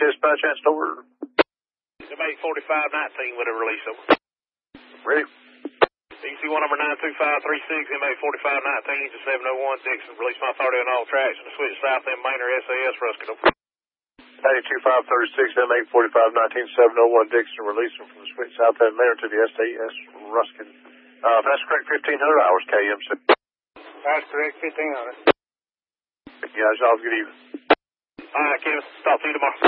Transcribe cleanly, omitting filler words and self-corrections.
HS by chance over. MA 4519 with a release over. Ready? EC1 number 92536, MA 4519 to 701 Dixon. Release my authority on all tracks and switch south end Manor SAS Ruskin over. 92536, MA 4519, 701 Dixon. Releasing from the switch south end Manor to the SAS Ruskin. That's correct, 1500 hours KM. That's correct, 1500. Yeah, y'all good evening. All right, Kevin. Talk to you tomorrow.